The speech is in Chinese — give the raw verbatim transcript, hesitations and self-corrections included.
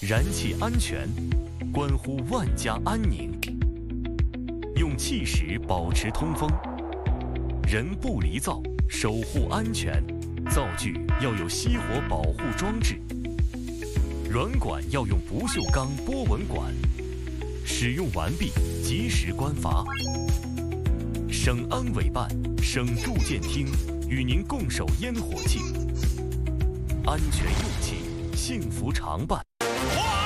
燃气安全，关乎万家安宁。用气室保持通风，人不离灶，守护安全。灶具要有熄火保护装置，软管要用不锈钢波纹管。使用完毕，及时关阀。省安委办、省住建厅与您共守烟火气，安全用气，幸福常伴。